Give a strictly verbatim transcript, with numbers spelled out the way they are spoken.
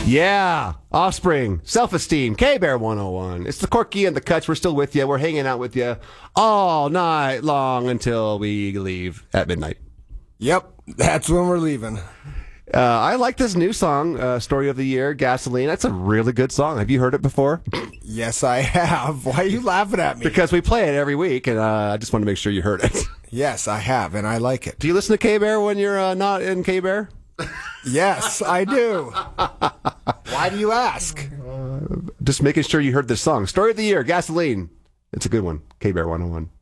Yeah, Offspring, Self-Esteem, K-Bear one oh one. It's the Corky and the Cuts. We're still with you. We're hanging out with you all night long until we leave at midnight. Yep, that's when we're leaving. Uh, I like this new song, uh, Story of the Year, Gasoline. That's a really good song. Have you heard it before? Yes, I have. Why are you laughing at me? Because we play it every week, and uh, I just want to make sure you heard it. Yes, I have, and I like it. Do you listen to K-Bear when you're uh, not in K-Bear? Yes, I do. Why do you ask? Uh, just making sure you heard this song. Story of the Year, Gasoline. It's a good one. K-Bear one oh one.